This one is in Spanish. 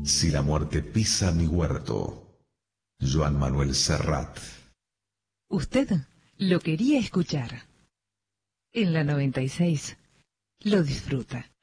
Si la muerte pisa mi huerto. Joan Manuel Serrat. Usted lo quería escuchar. En la 96 lo disfruta.